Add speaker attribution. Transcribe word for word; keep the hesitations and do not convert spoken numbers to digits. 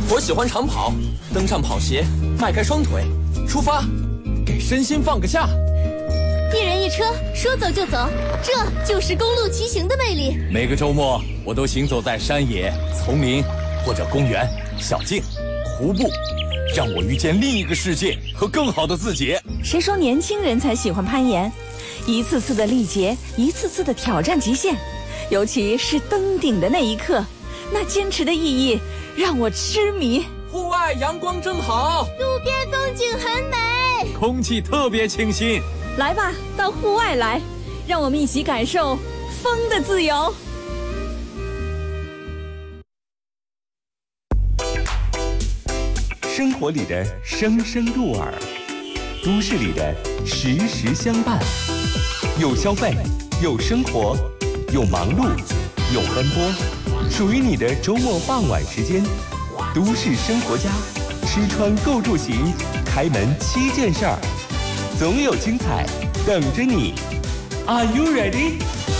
Speaker 1: 我喜欢长跑，登上跑鞋，迈开双腿，出发，给身心放个假。
Speaker 2: 一人一车，说走就走，这就是公路骑行的魅力。
Speaker 1: 每个周末，我都行走在山野、丛林或者公园、小径、湖泊，让我遇见另一个世界和更好的自己。
Speaker 3: 谁说年轻人才喜欢攀岩？一次次的历劫，一次次的挑战极限，尤其是登顶的那一刻，那坚持的意义让我痴迷。
Speaker 1: 户外阳光正好，
Speaker 2: 路边风景很美，
Speaker 1: 空气特别清新。
Speaker 3: 来吧，到户外来，让我们一起感受风的自由。
Speaker 4: 生活里的声声入耳，都市里的时时相伴，有消费，有生活，有忙碌，有奔波，属于你的周末傍晚时间，都市生活家，吃穿购住行，开门七件事儿，总有精彩等着你。Are you ready?